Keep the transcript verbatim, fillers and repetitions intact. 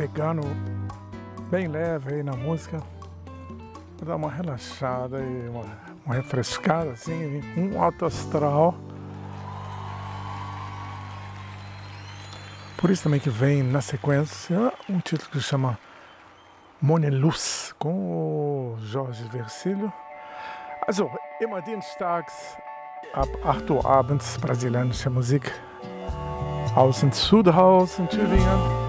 pegando bem leve aí na música, pra dar uma relaxada e uma, uma refrescada, assim, um alto astral. Por isso também que vem na sequência um título que se chama Moneluz, com o Jorge Versilo. Also, immer dienstags ab acht Uhr abends brasilianische Musik aus dem Sudhaus in Tübingen.